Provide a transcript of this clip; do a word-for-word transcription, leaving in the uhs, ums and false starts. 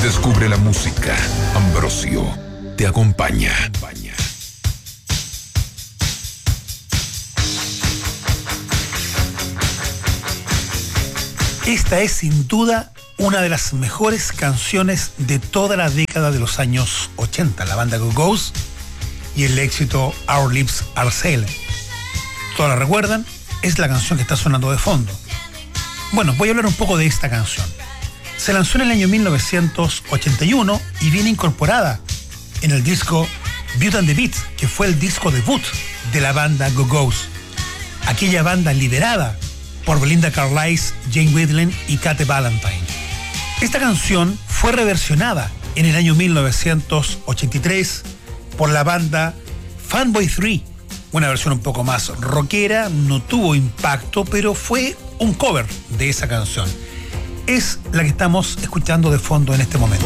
Descubre la música. Ambrosio te acompaña. Esta es sin duda una de las mejores canciones de toda la década de los años ochenta, la banda Go-Go's y el éxito Our Lips Are Sealed. ¿Todos la recuerdan? Es la canción que está sonando de fondo. Bueno, voy a hablar un poco de esta canción. Se lanzó en el año mil novecientos ochenta y uno y viene incorporada en el disco Beauty and the Beat, que fue el disco debut de la banda Go-Go's, aquella banda liderada por Belinda Carlisle, Jane Wiedlin y Kate Valentine. Esta canción fue reversionada en el año mil novecientos ochenta y tres por la banda Fanboy tres, una versión un poco más rockera, no tuvo impacto, pero fue un cover de esa canción. Es la que estamos escuchando de fondo en este momento.